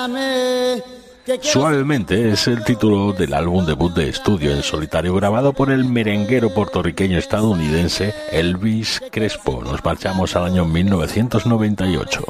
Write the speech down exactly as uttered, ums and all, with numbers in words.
Bésame. Suavemente es el título del álbum debut de estudio en solitario grabado por el merenguero puertorriqueño estadounidense Elvis Crespo. Nos marchamos al año mil novecientos noventa y ocho.